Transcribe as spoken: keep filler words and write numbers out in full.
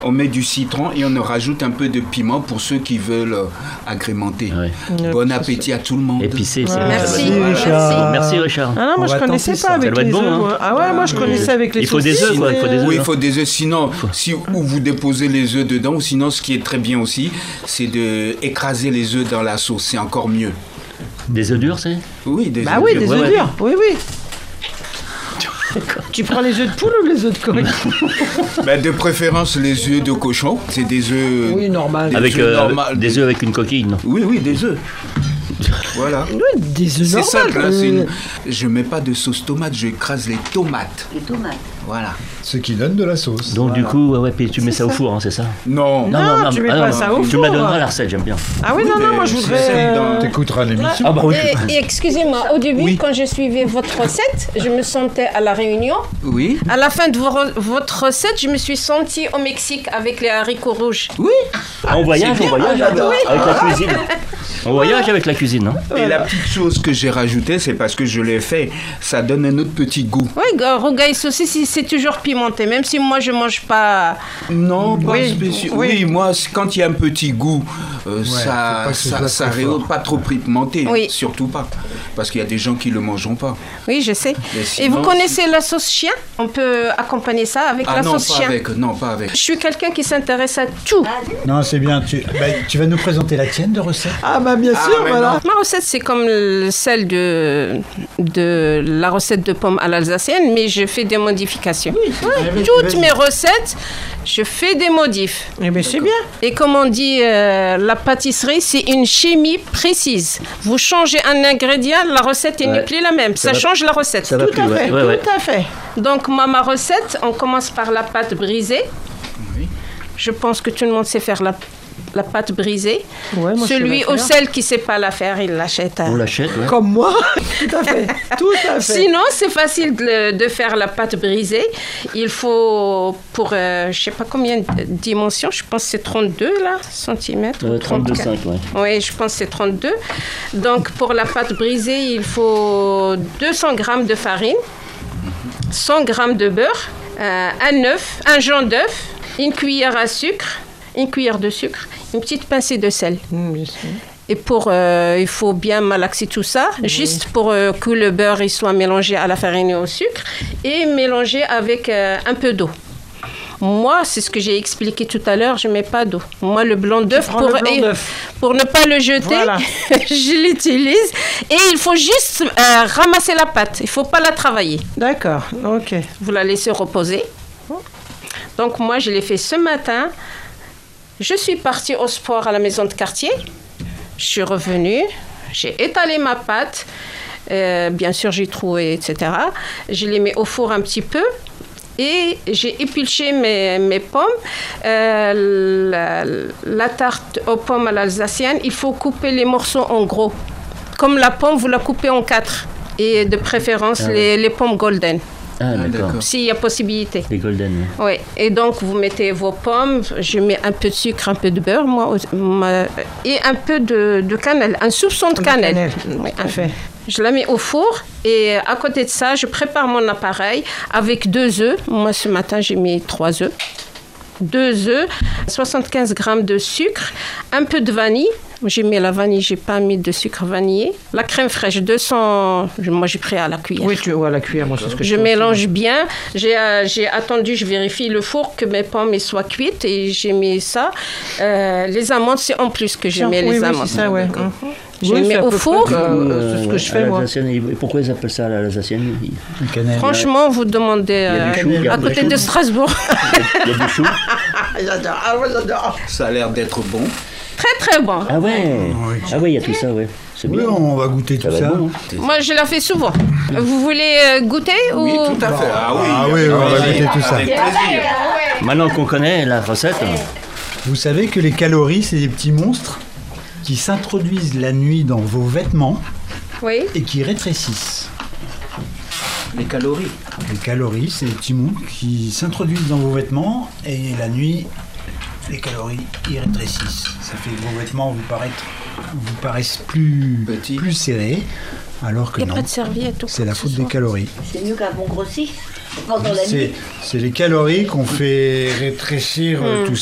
On met du citron et on rajoute un peu de piment pour ceux qui veulent euh, agrémenter. Ouais. Bon appétit à tout le monde. Épicé, c'est ouais. Merci. Merci. Merci. Merci Richard. Ah non, moi On je connaissais pas avec les bon, œufs. hein. Ah ouais, moi je connaissais avec les il faut saucisses. des œufs, quoi. Il faut des œufs. Oui, il faut des œufs. Sinon, si ou vous déposez les œufs dedans, ou sinon, ce qui est très bien aussi, c'est de écraser les œufs dans la sauce. C'est encore mieux. Des œufs durs, c'est ? Oui, des bah œufs oui, durs. des ouais, œufs ouais. durs. Oui, oui. Tu prends les œufs de poule ou les œufs de coq? Ben, de préférence les œufs de cochon. C'est des œufs. Oui, normal. Avec œufs euh, normales. des œufs avec une coquille, non ? Oui, oui, des œufs. Voilà. Oui, des œufs C'est normaux. simple. Hein, c'est une... Je mets pas de sauce tomate, je écrase les tomates. Les tomates. Voilà. Ce qui donne de la sauce. Donc Voilà. du coup, ouais, ouais, puis tu mets ça, ça au four, hein, c'est ça ? Non. Non, tu mets ah, pas non, ça non, au Tu four. me la donneras la recette, j'aime bien. Ah oui, non, non, moi je Mais voudrais... c'est dans- euh, T'écouteras l'émission. Ah bah oui. Et, et excusez-moi, au début, Oui. quand je suivais votre recette, je me sentais à La Réunion. Oui. À la fin de vo- votre recette, je me suis sentie au Mexique avec les haricots rouges. Oui. On voyage, on voyage avec, avec la cuisine. On voyage avec la cuisine, hein. Et la petite chose que j'ai rajoutée, c'est parce que je l'ai fait, ça donne un autre petit goût. Oui, rougail saucisse, c'est toujours pimenté, même si moi je mange pas. Non, pas Oui, spécial. oui. Oui, moi, c- quand il y a un petit goût, euh, faut ça, pas que ce ça, soit ça très réhaute fort. pas trop pimenté. Oui. Surtout pas. Parce qu'il y a des gens qui le mangeront pas. Oui, je sais. Mais Et sinon, vous connaissez la sauce chien? On peut accompagner ça avec Ah la non, sauce pas chien. avec. Non, pas avec. Je suis quelqu'un qui s'intéresse à tout. Non, c'est bien. Tu, bah, tu vas nous présenter la tienne de recette. Ah bah bien Ah, sûr, mais voilà. non. Ma recette, c'est comme le- celle de, de la recette de pommes à l'alsacienne, mais je fais des modifications. Vas-y, Toutes vas-y. mes recettes, je fais des modifs. Eh bien c'est bien. Et comme on dit, euh, la pâtisserie, c'est une chimie précise. Vous changez un ingrédient, la recette n'est Ouais. plus la même. Ça, Ça va- change la recette. Ça va Tout plus, à ouais. fait, Ouais, ouais. tout à fait. Donc, moi, ma recette, on commence par la pâte brisée. Oui. Je pense que tout le monde sait faire la, la pâte brisée. Ouais, moi, je sais Celui la ou faire. celle qui ne sait pas la faire, il l'achète. à- On l'achète, ouais. Comme moi. Tout à fait. Tout à fait. Sinon, c'est facile de, de faire la pâte brisée. Il faut, pour, euh, je ne sais pas combien de dimensions, je pense que c'est trente-deux là, centimètres. Euh, ou trente-deux trente-quatre. virgule cinq, ouais. Oui, je pense que c'est trente-deux. Donc, pour la pâte brisée, il faut deux cents grammes de farine, cent grammes de beurre, euh, un œuf, un jaune d'œuf, une cuillère à sucre, une cuillère de sucre, une petite pincée de sel. Mmh, bien sûr. Et pour, euh, il faut bien malaxer tout ça, juste pour euh, que le beurre il soit mélangé à la farine et au sucre, et mélangé avec euh, un peu d'eau. Moi, c'est ce que j'ai expliqué tout à l'heure, je ne mets pas d'eau. Moi, le blanc d'œuf, prends pour, le blanc et- d'œuf. pour ne pas le jeter, Voilà. je l'utilise. Et il faut juste euh, ramasser la pâte, il ne faut pas la travailler. D'accord, ok. Vous la laissez reposer. Donc moi, je l'ai fait ce matin. Je suis partie au sport à la maison de quartier. Je suis revenue. J'ai étalé ma pâte. Euh, bien sûr, j'ai troué, et cetera. Je l'ai mis au four un petit peu. Et j'ai épluché mes, mes pommes. Euh, la, la tarte aux pommes à l'alsacienne, il faut couper les morceaux en gros. Comme la pomme, vous la coupez en quatre. Et de préférence, Ah ouais. les, les pommes golden. Ah, d'accord. d'accord. S'il y a possibilité. Les golden, ouais. Oui, et donc vous mettez vos pommes, je mets un peu de sucre, un peu de beurre, moi, au- ma- et un peu de, de cannelle, un soupçon de De cannelle. cannelle, Oui, tout à fait. Je la mets au four et à côté de ça, je prépare mon appareil avec deux œufs. Moi, ce matin, j'ai mis trois œufs. Deux œufs, soixante-quinze grammes de sucre, un peu de vanille. J'ai mis la vanille, j'ai pas mis de sucre vanillé. La crème fraîche, deux cents. Moi, j'ai pris à la cuillère. Oui, tu vois la cuillère, moi c'est ce que je Je fais mélange bien. J'ai, euh, j'ai attendu, je vérifie le four, que mes pommes soient cuites et j'ai mis ça. Euh, les amandes, c'est en plus que je aussi. mets oui, les oui, amandes. c'est ça, ouais. Mhm. Je Oui, les mets c'est à au peu four. près, euh, c'est ce que je à fais, moi. l'alsacienne, et pourquoi ils appellent ça la l'alsacienne? Il La cannelle. Franchement, vous demandez y a euh, du chou, il y a à du côté chou. de Strasbourg. il y a du chou. J'adore, ah ouais, j'adore. Ça a l'air d'être bon. Très, très bon. Ah ouais. Ah ouais, il y a tout ça, ouais. C'est Oui, bien. on va goûter Ça tout va ça. être bon, hein. Moi, je la fais souvent. Vous voulez euh, goûter Oui, ou... tout à fait. Ah oui, Ah oui, avec on va plaisir, goûter tout ça. avec plaisir. Maintenant qu'on connaît la recette, Vous savez que les calories, c'est des petits monstres qui s'introduisent la nuit dans vos vêtements Oui. et qui rétrécissent. Les calories. Les calories, c'est des petits monstres qui s'introduisent dans vos vêtements et la nuit, les calories, ils rétrécissent. Ça fait que vos vêtements vous paraissent, vous paraissent plus, Petits. plus serrés, alors que Il n'y a non, pas de serviette. ou c'est quoi la que ce faute des soit. calories. C'est mieux qu'un bon grossi. pendant la nuit. C'est c'est les calories qu'on fait rétrécir euh, Mm. tout